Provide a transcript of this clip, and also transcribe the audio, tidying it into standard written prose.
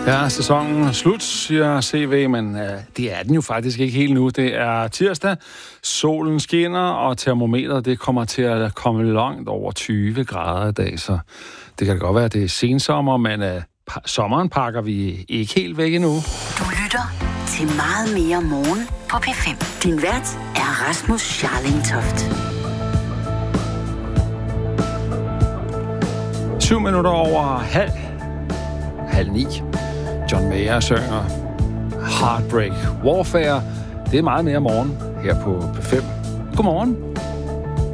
Ja, sæsonen er slut, siger CV, men det er den jo faktisk ikke helt nu. Det er tirsdag, solen skinner, og termometeret det kommer til at komme langt over 20 grader i dag, så det kan godt være, at det er sensommer, men sommeren pakker vi ikke helt væk endnu. Du lytter til Meget mere morgen på P5. Din vært er Rasmus Scharling Toft. 7 minutter over halv 9. John Mayer synger Heartbreak Warfare. Det er meget mere morgen her på P5. Godmorgen.